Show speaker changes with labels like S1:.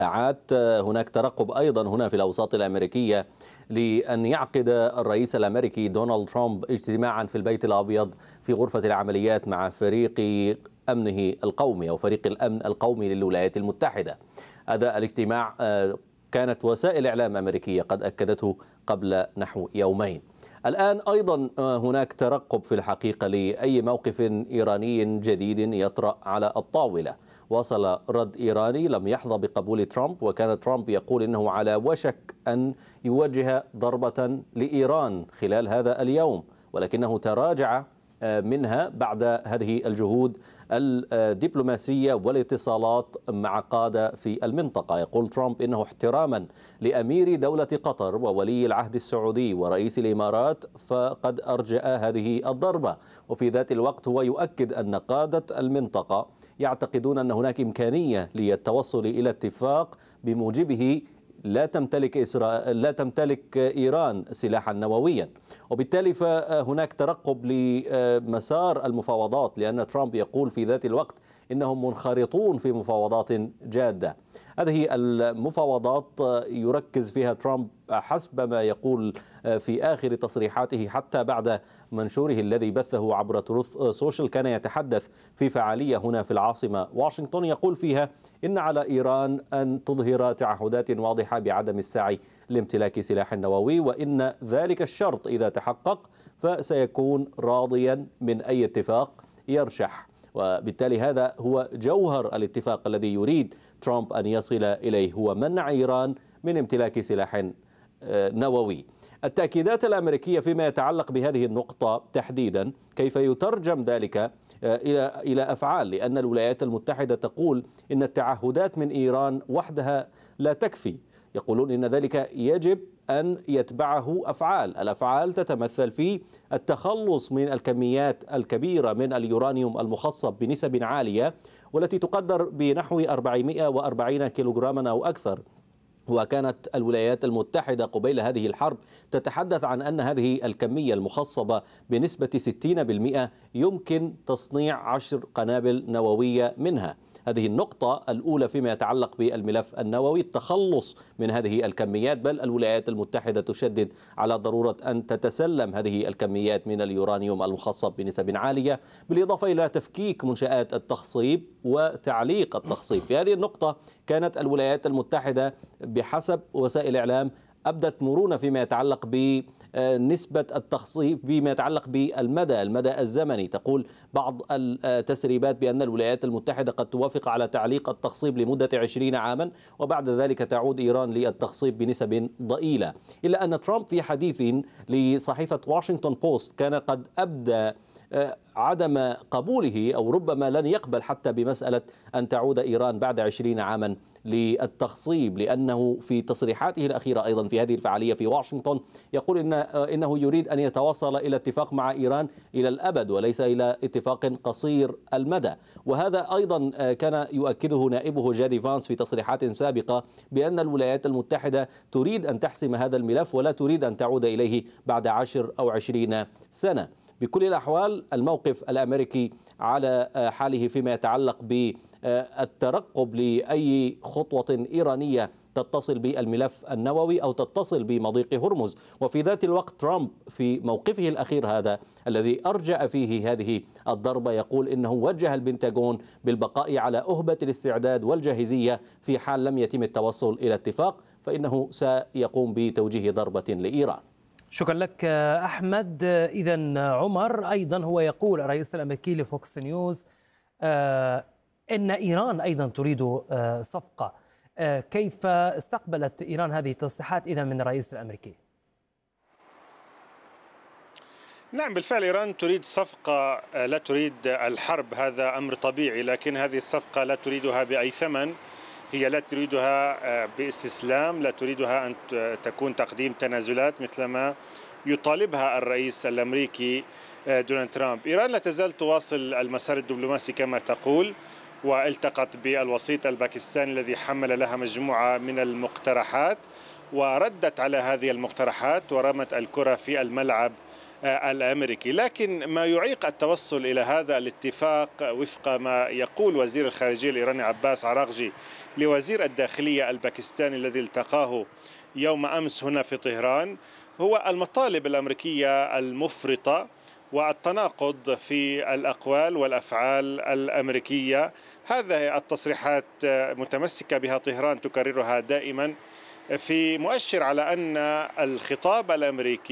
S1: ساعات هناك ترقب أيضا هنا في الأوساط الأمريكية لأن يعقد الرئيس الأمريكي دونالد ترامب اجتماعا في البيت الأبيض في غرفة العمليات مع فريق أمنه القومي أو فريق الأمن القومي للولايات المتحدة. هذا الاجتماع كانت وسائل إعلام أمريكية قد أكدته قبل نحو يومين. الآن أيضا هناك ترقب في الحقيقة لأي موقف إيراني جديد يطرأ على الطاولة. وصل رد إيراني لم يحظى بقبول ترامب، وكان ترامب يقول إنه على وشك أن يوجه ضربة لإيران خلال هذا اليوم، ولكنه تراجع منها بعد هذه الجهود الدبلوماسية والاتصالات مع قادة في المنطقة. يقول ترامب إنه احتراما لأمير دولة قطر وولي العهد السعودي ورئيس الإمارات فقد أرجأ هذه الضربة، وفي ذات الوقت هو يؤكد أن قادة المنطقة يعتقدون أن هناك إمكانية للتوصل إلى اتفاق بموجبه لا تمتلك إيران سلاحا نوويا، وبالتالي فهناك ترقب لمسار المفاوضات، لأن ترامب يقول في ذات الوقت إنهم منخرطون في مفاوضات جادة. هذه المفاوضات يركز فيها ترامب حسب ما يقول في آخر تصريحاته حتى بعد منشوره الذي بثه عبر تروث سوشيال، كان يتحدث في فعالية هنا في العاصمة واشنطن يقول فيها إن على إيران أن تظهر تعهدات واضحة بعدم السعي لامتلاك سلاح نووي، وإن ذلك الشرط إذا تحقق فسيكون راضيا من أي اتفاق يرشح. وبالتالي هذا هو جوهر الاتفاق الذي يريد ترامب أن يصل إليه، هو منع إيران من امتلاك سلاح نووي. التأكيدات الأمريكية فيما يتعلق بهذه النقطة تحديدا كيف يترجم ذلك إلى أفعال، لأن الولايات المتحدة تقول إن التعهدات من إيران وحدها لا تكفي. يقولون إن ذلك يجب أن يتبعه أفعال. الأفعال تتمثل في التخلص من الكميات الكبيرة من اليورانيوم المخصب بنسب عالية والتي تقدر بنحو 440 كيلوغراما أو أكثر. وكانت الولايات المتحدة قبيل هذه الحرب تتحدث عن أن هذه الكمية المخصبة بنسبة 60% يمكن تصنيع 10 قنابل نووية منها. هذه النقطة الأولى فيما يتعلق بالملف النووي، التخلص من هذه الكميات، بل الولايات المتحدة تشدد على ضرورة أن تتسلم هذه الكميات من اليورانيوم المخصب بنسب عالية، بالإضافة إلى تفكيك منشآت التخصيب وتعليق التخصيب. في هذه النقطة كانت الولايات المتحدة بحسب وسائل إعلام أبدت مرونة فيما يتعلق بنسبة التخصيب، فيما يتعلق المدى الزمني. تقول بعض التسريبات بأن الولايات المتحدة قد توافق على تعليق التخصيب لمدة 20 عاما وبعد ذلك تعود إيران للتخصيب بنسب ضئيلة. إلا أن ترامب في حديث لصحيفة واشنطن بوست كان قد أبدى عدم قبوله أو ربما لن يقبل حتى بمسألة أن تعود إيران بعد 20 عاما للتخصيب، لأنه في تصريحاته الأخيرة أيضا في هذه الفعالية في واشنطن يقول إنه يريد أن يتوصل إلى اتفاق مع إيران إلى الأبد وليس إلى اتفاق قصير المدى. وهذا أيضا كان يؤكده نائبه جادي فانس في تصريحات سابقة بأن الولايات المتحدة تريد أن تحسم هذا الملف ولا تريد أن تعود إليه بعد 10 أو 20 سنة. بكل الأحوال الموقف الأمريكي على حاله فيما يتعلق بالترقب لأي خطوة إيرانية تتصل بالملف النووي أو تتصل بمضيق هرمز. وفي ذات الوقت ترامب في موقفه الأخير هذا الذي أرجأ فيه هذه الضربة يقول إنه وجه البنتاغون بالبقاء على أهبة الاستعداد والجاهزية في حال لم يتم التوصل إلى اتفاق فإنه سيقوم بتوجيه ضربة لإيران.
S2: شكرا لك أحمد. إذن عمر أيضا هو يقول الرئيس الأمريكي لفوكس نيوز إن إيران أيضا تريد صفقة. كيف استقبلت إيران هذه التصريحات إذا من الرئيس الأمريكي؟
S3: نعم بالفعل إيران تريد صفقة، لا تريد الحرب، هذا أمر طبيعي، لكن هذه الصفقة لا تريدها بأي ثمن. هي لا تريدها باستسلام، لا تريدها أن تكون تقديم تنازلات مثلما يطالبها الرئيس الأمريكي دونالد ترامب. إيران لا تزال تواصل المسار الدبلوماسي كما تقول، والتقت بالوسيط الباكستاني الذي حمل لها مجموعة من المقترحات وردت على هذه المقترحات ورمت الكرة في الملعب الأمريكي. لكن ما يعيق التوصل إلى هذا الاتفاق وفق ما يقول وزير الخارجية الإيراني عباس عراقجي لوزير الداخلية الباكستاني الذي التقاه يوم أمس هنا في طهران هو المطالب الأمريكية المفرطة والتناقض في الأقوال والأفعال الأمريكية. هذه التصريحات متمسكة بها طهران تكررها دائما في مؤشر على أن الخطاب الأمريكي